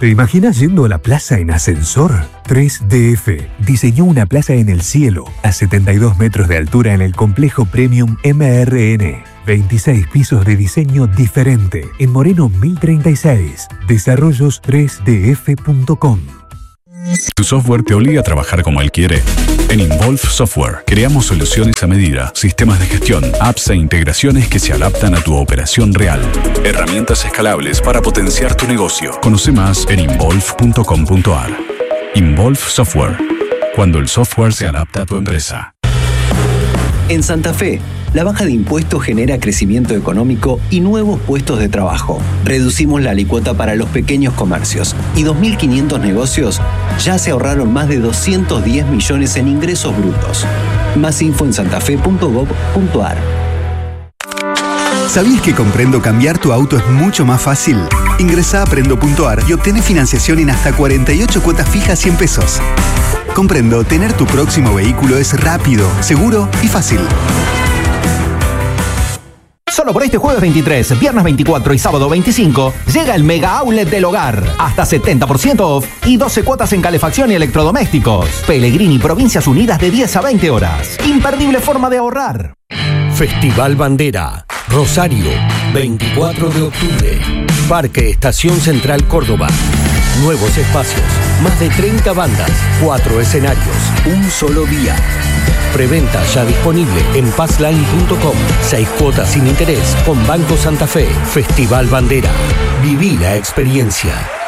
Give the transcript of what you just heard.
¿Te imaginas yendo a la plaza en ascensor? 3DF diseñó una plaza en el cielo a 72 metros de altura en el complejo Premium MRN. 26 pisos de diseño diferente en Moreno 1036. Desarrollos 3df.com. ¿Tu software te obliga a trabajar como él quiere? En Involve Software creamos soluciones a medida, sistemas de gestión, apps e integraciones que se adaptan a tu operación real. Herramientas escalables para potenciar tu negocio. Conoce más en involve.com.ar. Involve Software. Cuando el software se adapta a tu empresa. En Santa Fe, la baja de impuestos genera crecimiento económico y nuevos puestos de trabajo. Reducimos la alícuota para los pequeños comercios y 2.500 negocios ya se ahorraron más de 210 millones en ingresos brutos. Más info en santafe.gov.ar. ¿Sabías que con Prendo cambiar tu auto es mucho más fácil? Ingresá a Prendo.ar y obtén financiación en hasta 48 cuotas fijas 100 pesos. Con Prendo, tener tu próximo vehículo es rápido, seguro y fácil. Solo por este jueves 23, viernes 24 y sábado 25, llega el Mega Outlet del Hogar. Hasta 70% off y 12 cuotas en calefacción y electrodomésticos. Pellegrini, Provincias Unidas, de 10 a 20 horas. Imperdible forma de ahorrar. Festival Bandera, Rosario, 24 de octubre. Parque Estación Central Córdoba. Nuevos espacios, más de 30 bandas, 4 escenarios, un solo día. Preventa ya disponible en passline.com. 6 cuotas sin interés con Banco Santa Fe. Festival Bandera. Viví la experiencia.